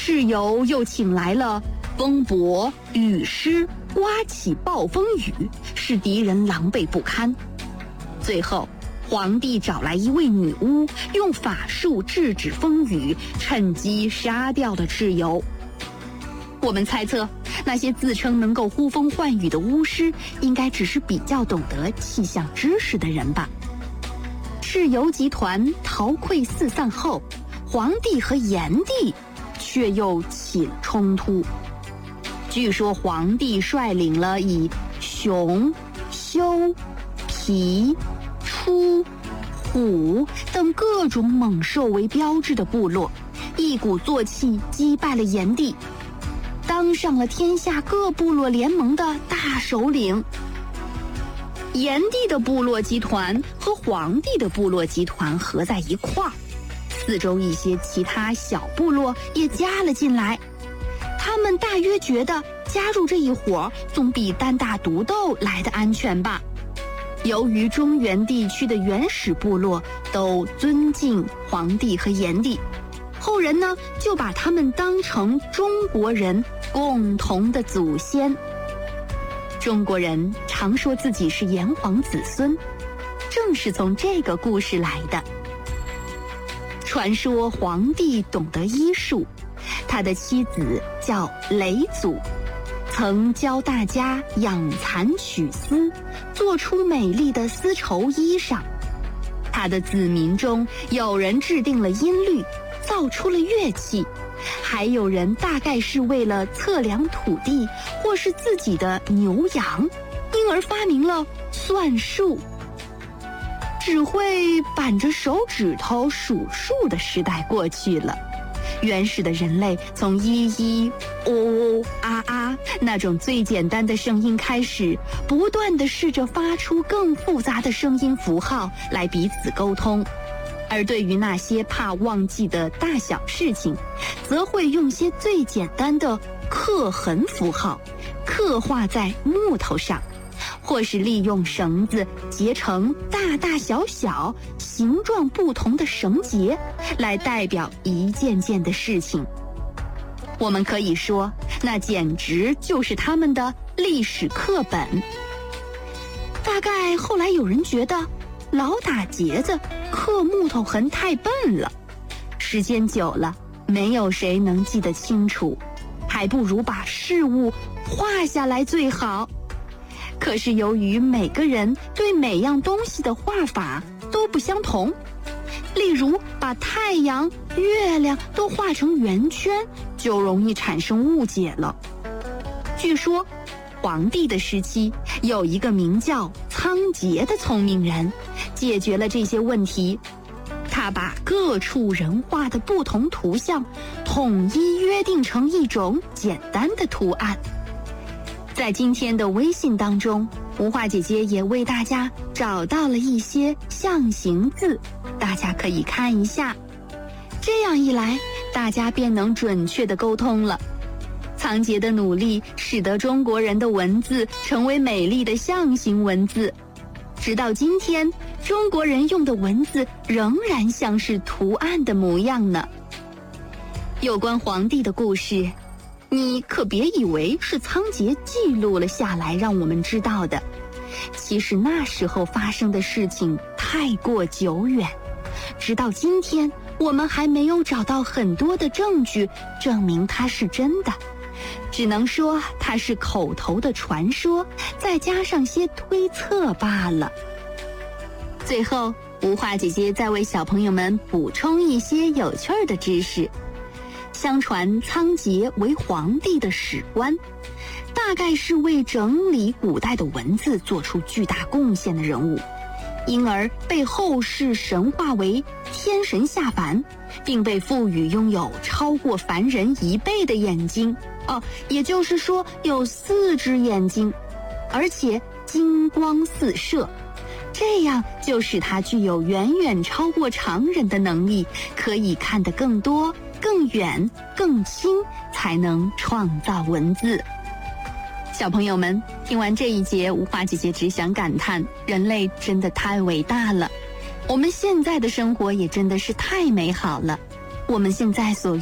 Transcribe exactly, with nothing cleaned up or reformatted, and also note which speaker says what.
Speaker 1: 蚩尤又请来了风伯、雨师，刮起暴风雨，使敌人狼狈不堪。最后皇帝找来一位女巫，用法术制止风雨，趁机杀掉了蚩尤。我们猜测，那些自称能够呼风唤雨的巫师，应该只是比较懂得气象知识的人吧。蚩尤集团逃溃四散后，皇帝和炎帝却又起了冲突。据说皇帝率领了以熊、貅、貔、出、虎等各种猛兽为标志的部落，一鼓作气击败了炎帝，当上了天下各部落联盟的大首领。炎帝的部落集团和皇帝的部落集团合在一块儿，四周一些其他小部落也加了进来。他们大约觉得加入这一伙总比单打独斗来得安全吧。由于中原地区的原始部落都尊敬皇帝和炎帝，后人呢就把他们当成中国人共同的祖先。中国人常说自己是炎黄子孙，正是从这个故事来的。传说皇帝懂得医术，他的妻子叫嫘祖，曾教大家养蚕取丝，做出美丽的丝绸衣裳。他的子民中有人制定了音律，造出了乐器，还有人大概是为了测量土地或是自己的牛羊，因而发明了算术。只会板着手指头数数的时代过去了，原始的人类从咿咿、哦哦、啊啊那种最简单的声音开始，不断地试着发出更复杂的声音符号来彼此沟通。而对于那些怕忘记的大小事情，则会用些最简单的刻痕符号刻画在木头上，或是利用绳子结成大大小小、形状不同的绳结，来代表一件件的事情。我们可以说，那简直就是他们的历史课本。大概后来有人觉得，老打结子、刻木头痕太笨了，时间久了，没有谁能记得清楚，还不如把事物画下来最好。可是由于每个人对每样东西的画法都不相同，例如把太阳、月亮都画成圆圈，就容易产生误解了。据说皇帝的时期有一个名叫仓颉的聪明人，解决了这些问题。他把各处人画的不同图像统一约定成一种简单的图案。在今天的微信当中，无话姐姐也为大家找到了一些象形字，大家可以看一下。这样一来，大家便能准确地沟通了。仓颉的努力使得中国人的文字成为美丽的象形文字，直到今天，中国人用的文字仍然像是图案的模样呢。有关皇帝的故事，你可别以为是仓颉记录了下来让我们知道的，其实那时候发生的事情太过久远，直到今天我们还没有找到很多的证据证明它是真的，只能说它是口头的传说，再加上些推测罢了。最后，无话姐姐再为小朋友们补充一些有趣的知识。相传仓颉为皇帝的史官，大概是为整理古代的文字做出巨大贡献的人物，因而被后世神化为天神下凡，并被赋予拥有超过凡人一倍的眼睛哦，也就是说有四只眼睛，而且金光四射，这样就使他具有远远超过常人的能力，可以看得更多、更远、更轻，才能创造文字。小朋友们，听完这一节，无话姐姐只想感叹，人类真的太伟大了，我们现在的生活也真的是太美好了。我们现在所